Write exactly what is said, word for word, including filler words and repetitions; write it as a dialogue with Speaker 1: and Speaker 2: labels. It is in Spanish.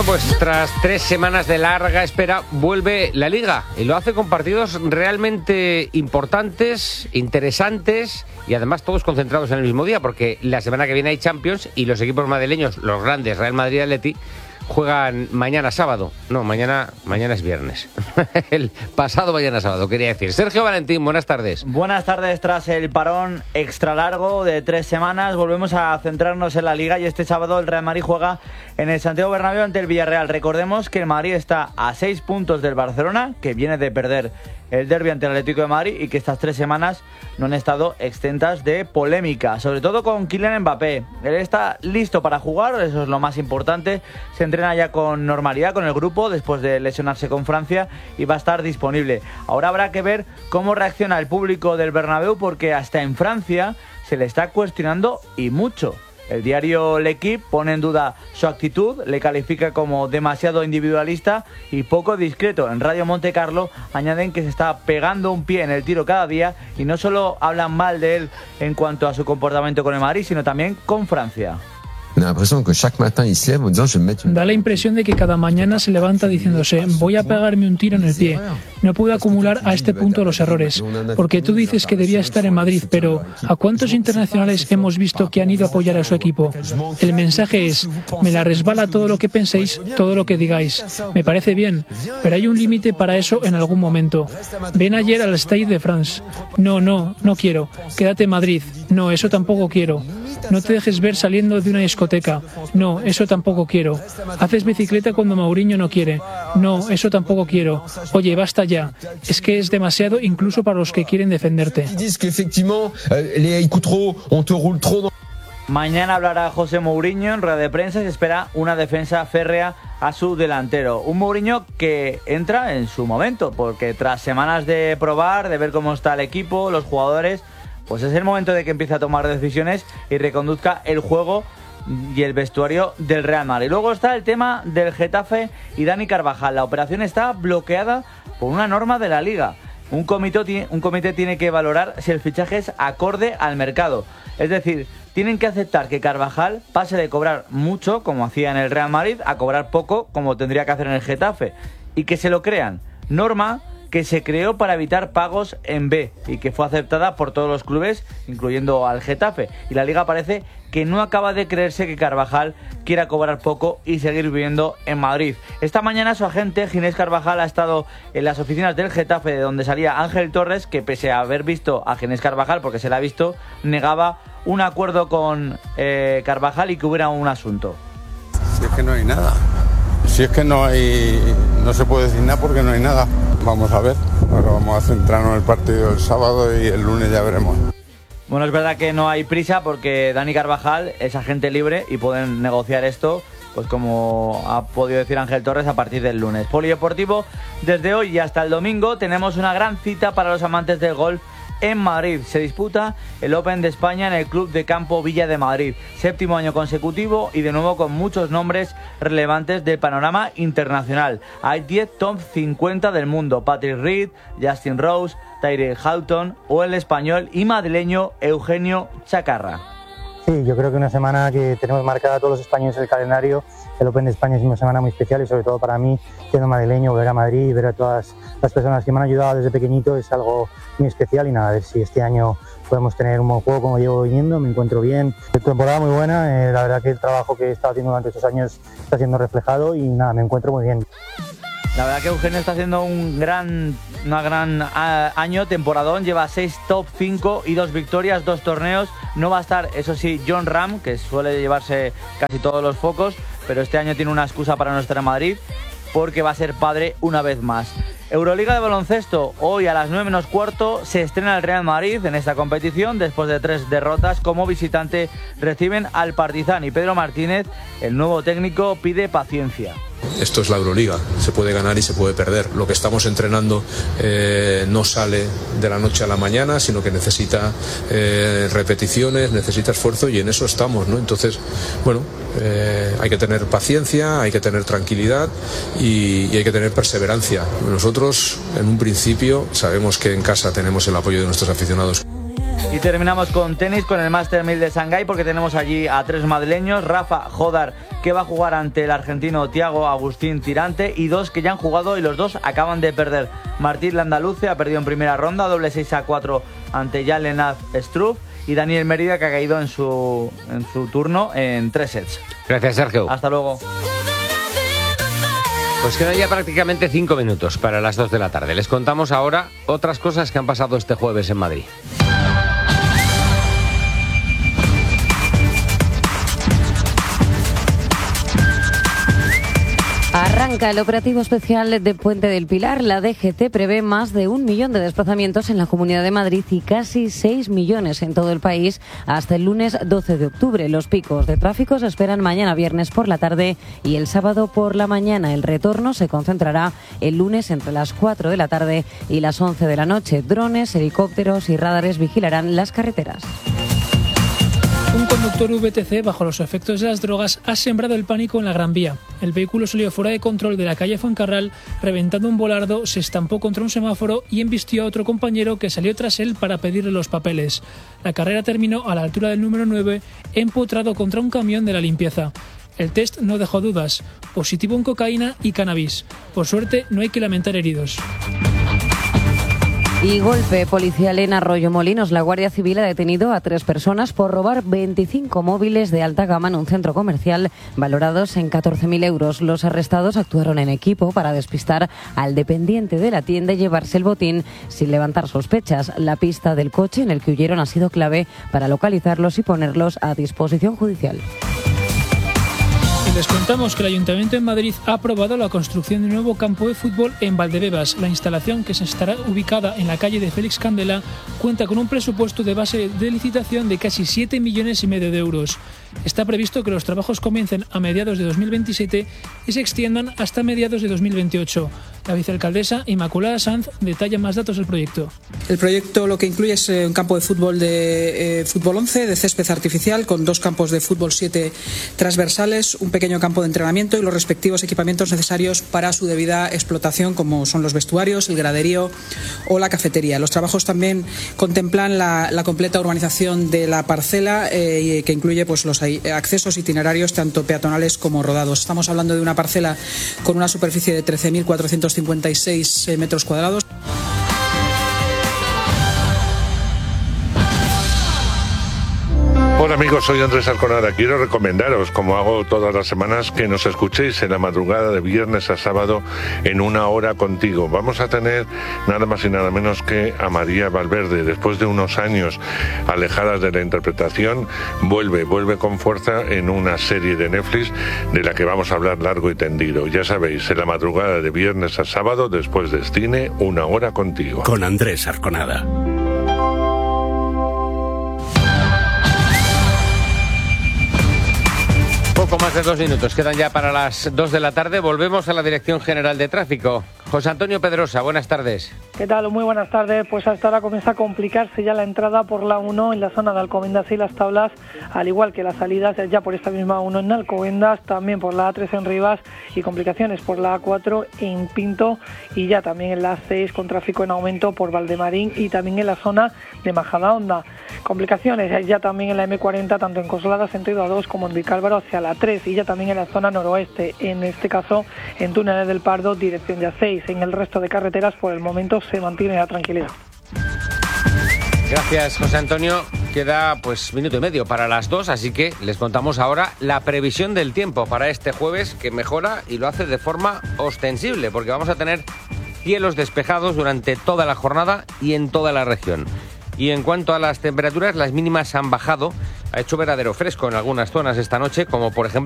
Speaker 1: Pues tras tres semanas de larga espera vuelve la Liga y lo hace con partidos realmente importantes, interesantes y además todos concentrados en el mismo día, porque la semana que viene hay Champions y los equipos madrileños, los grandes, Real Madrid y Atleti, juegan mañana sábado. No, mañana mañana es viernes. El pasado mañana sábado, quería decir. Sergio Valentín, buenas tardes.
Speaker 2: Buenas tardes. Tras el parón extra largo de tres semanas, volvemos a centrarnos en la Liga y este sábado el Real Madrid juega en el Santiago Bernabéu ante el Villarreal. Recordemos que el Madrid está a seis puntos del Barcelona, que viene de perder el derbi ante el Atlético de Madrid, y que estas tres semanas no han estado exentas de polémica, sobre todo con Kylian Mbappé. Él está listo para jugar, eso es lo más importante. Se entrena ya con normalidad con el grupo después de lesionarse con Francia y va a estar disponible. Ahora habrá que ver cómo reacciona el público del Bernabéu, porque hasta en Francia se le está cuestionando y mucho. El diario L'Equipe pone en duda su actitud, le califica como demasiado individualista y poco discreto. En Radio Monte Carlo añaden que se está pegando un pie en el tiro cada día y no solo hablan mal de él en cuanto a su comportamiento con el Madrid, sino también con Francia.
Speaker 3: Da la impresión de que cada mañana se levanta diciéndose: voy a pegarme un tiro en el pie. No puedo acumular a este punto los errores, porque tú dices que debía estar en Madrid, pero ¿a cuántos internacionales hemos visto que han ido a apoyar a su equipo? El mensaje es: me la resbala todo lo que penséis, todo lo que digáis. Me parece bien, pero hay un límite para eso en algún momento. Ven ayer al Stade de France. No, no, no quiero. Quédate en Madrid. No, eso tampoco quiero. No te dejes ver saliendo de una discoteca. No, eso tampoco quiero. Haces bicicleta cuando Mourinho no quiere. No, eso tampoco quiero. Oye, basta ya. Es que es demasiado incluso para los que quieren defenderte.
Speaker 2: Mañana hablará José Mourinho en rueda de prensa y se espera una defensa férrea a su delantero. Un Mourinho que entra en su momento, porque tras semanas de probar, de ver cómo está el equipo, los jugadores, pues es el momento de que empiece a tomar decisiones y reconduzca el juego y el vestuario del Real Madrid. Luego está el tema del Getafe y Dani Carvajal. La operación está bloqueada por una norma de la Liga. Un comité, un comité tiene que valorar si el fichaje es acorde al mercado. Es decir, tienen que aceptar que Carvajal pase de cobrar mucho, como hacía en el Real Madrid, a cobrar poco, como tendría que hacer en el Getafe. Y que se lo crean. Norma que se creó para evitar pagos en B y que fue aceptada por todos los clubes, incluyendo al Getafe. Y la Liga parece que no acaba de creerse que Carvajal quiera cobrar poco y seguir viviendo en Madrid. Esta mañana su agente, Ginés Carvajal, ha estado en las oficinas del Getafe, de donde salía Ángel Torres, que pese a haber visto a Ginés Carvajal, porque se la ha visto, negaba un acuerdo con eh, Carvajal y que hubiera un asunto.
Speaker 4: Si es que no hay nada. Si es que no hay, no se puede decir nada porque no hay nada. Vamos a ver, ahora vamos a centrarnos en el partido del sábado y el lunes ya veremos.
Speaker 2: Bueno, es verdad que no hay prisa porque Dani Carvajal es agente libre y pueden negociar esto, pues como ha podido decir Ángel Torres, a partir del lunes. Polideportivo, desde hoy y hasta el domingo tenemos una gran cita para los amantes del golf. En Madrid se disputa el Open de España en el Club de Campo Villa de Madrid. Séptimo año consecutivo y de nuevo con muchos nombres relevantes del panorama internacional. Hay diez top cincuenta del mundo: Patrick Reed, Justin Rose, Tyrrell Hatton o el español y madrileño Eugenio Chacarra.
Speaker 5: Sí, yo creo que una semana que tenemos marcada todos los españoles en el calendario. El Open de España es una semana muy especial y sobre todo para mí, siendo madrileño, ver a Madrid y ver a todas las personas que me han ayudado desde pequeñito es algo muy especial. Y nada, a ver si este año podemos tener un buen juego como llevo viniendo. Me encuentro bien, temporada muy buena, eh, la verdad que el trabajo que he estado haciendo durante estos años está siendo reflejado y nada, me encuentro muy bien.
Speaker 2: La verdad que Eugenio está haciendo un gran, una gran a, año, temporadón, lleva seis top cinco y dos victorias, dos torneos. No va a estar, eso sí, Jon Rahm, que suele llevarse casi todos los focos, pero este año tiene una excusa para no estar en Madrid porque va a ser padre una vez más. Euroliga de baloncesto, hoy a las nueve menos cuarto se estrena el Real Madrid en esta competición. Después de tres derrotas como visitante reciben al Partizan y Pedro Martínez, el nuevo técnico, pide paciencia.
Speaker 6: Esto es la Euroliga, se puede ganar y se puede perder. Lo que estamos entrenando eh, no sale de la noche a la mañana, sino que necesita eh, repeticiones, necesita esfuerzo y en eso estamos, ¿no? Entonces, bueno, eh, hay que tener paciencia, hay que tener tranquilidad y, y hay que tener perseverancia. Nosotros, en un principio, sabemos que en casa tenemos el apoyo de nuestros aficionados.
Speaker 2: Y terminamos con tenis, con el Master mil de Shanghái, porque tenemos allí a tres madrileños: Rafa Jodar, que va a jugar ante el argentino Thiago Agustín Tirante, y dos que ya han jugado y los dos acaban de perder. Martín Landaluce ha perdido en primera ronda, doble seis a cuatro ante Jan Lennart Struff, y Daniel Mérida, que ha caído en su, en su turno en tres sets.
Speaker 1: Gracias, Sergio.
Speaker 2: Hasta luego.
Speaker 1: Pues quedan ya prácticamente cinco minutos para las dos de la tarde. Les contamos ahora otras cosas que han pasado este jueves en Madrid.
Speaker 7: Arranca el operativo especial de Puente del Pilar. La D G T prevé más de un millón de desplazamientos en la Comunidad de Madrid y casi seis millones en todo el país hasta el lunes doce de octubre. Los picos de tráfico se esperan mañana viernes por la tarde y el sábado por la mañana. El retorno se concentrará el lunes entre las cuatro de la tarde y las once de la noche. Drones, helicópteros y radares vigilarán las carreteras.
Speaker 3: Un conductor V T C bajo los efectos de las drogas ha sembrado el pánico en la Gran Vía. El vehículo salió fuera de control de la calle Fuencarral, reventando un volardo, se estampó contra un semáforo y embistió a otro compañero que salió tras él para pedirle los papeles. La carrera terminó a la altura del número nueve, empotrado contra un camión de la limpieza. El test no dejó dudas, positivo en cocaína y cannabis. Por suerte, no hay que lamentar heridos.
Speaker 7: Y golpe policial en Arroyomolinos. La Guardia Civil ha detenido a tres personas por robar veinticinco móviles de alta gama en un centro comercial valorados en catorce mil euros. Los arrestados actuaron en equipo para despistar al dependiente de la tienda y llevarse el botín sin levantar sospechas. La pista del coche en el que huyeron ha sido clave para localizarlos y ponerlos a disposición judicial.
Speaker 3: Les contamos que el Ayuntamiento de Madrid ha aprobado la construcción de un nuevo campo de fútbol en Valdebebas. La instalación, que se estará ubicada en la calle de Félix Candela, cuenta con un presupuesto de base de licitación de casi siete millones y medio de euros. Está previsto que los trabajos comiencen a mediados de dos mil veintisiete y se extiendan hasta mediados de dos mil veintiocho. La vicealcaldesa Inmaculada Sanz detalla más datos del proyecto.
Speaker 8: El proyecto lo que incluye es un campo de fútbol de eh, fútbol once, de césped artificial, con dos campos de fútbol siete transversales, un pequeño campo de entrenamiento y los respectivos equipamientos necesarios para su debida explotación, como son los vestuarios, el graderío o la cafetería. Los trabajos también contemplan la, la completa urbanización de la parcela, eh, que incluye pues los accesos itinerarios tanto peatonales como rodados. Estamos hablando de una parcela con una superficie de trece mil cuatrocientos cincuenta y seis metros cuadrados.
Speaker 9: Hola amigos, soy Andrés Arconada. Quiero recomendaros, como hago todas las semanas, que nos escuchéis en la madrugada de viernes a sábado en Una Hora Contigo. Vamos a tener nada más y nada menos que a María Valverde. Después de unos años alejadas de la interpretación, vuelve, vuelve con fuerza en una serie de Netflix de la que vamos a hablar largo y tendido. Ya sabéis, en la madrugada de viernes a sábado, después de cine, Una Hora Contigo.
Speaker 10: Con Andrés Arconada.
Speaker 1: Poco más de dos minutos, quedan ya para las dos de la tarde. Volvemos a la Dirección General de Tráfico. José Antonio Pedrosa, buenas tardes.
Speaker 11: ¿Qué tal? Muy buenas tardes. Pues hasta ahora comienza a complicarse ya la entrada por la uno en la zona de Alcobendas y Las Tablas, al igual que las salidas ya por esta misma uno en Alcobendas, también por la A tres en Rivas y complicaciones por la A cuatro en Pinto y ya también en la A seis con tráfico en aumento por Valdemarín y también en la zona de Majadahonda. Complicaciones ya también en la eme cuarenta, tanto en Coslada sentido A dos como en Vicálvaro hacia la tres y ya también en la zona noroeste, en este caso en Túneles del Pardo, dirección de A seis. En el resto de carreteras por el momento se mantiene la tranquilidad.
Speaker 1: Gracias, José Antonio. Queda pues minuto y medio para las dos, así que les contamos ahora la previsión del tiempo para este jueves, que mejora y lo hace de forma ostensible, porque vamos a tener cielos despejados durante toda la jornada y en toda la región. Y en cuanto a las temperaturas, las mínimas han bajado. Ha hecho verdadero fresco en algunas zonas esta noche, como por ejemplo